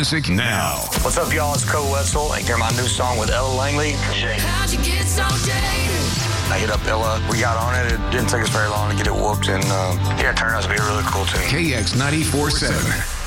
music now. What's up, y'all? It's Cole Wetzel. Hear my new song with Ella Langley. How'd you get so jaded? I hit up Ella. We got on it. It didn't take us very long to get it whooped, and it turned out to be a really cool tune. KX 94.7.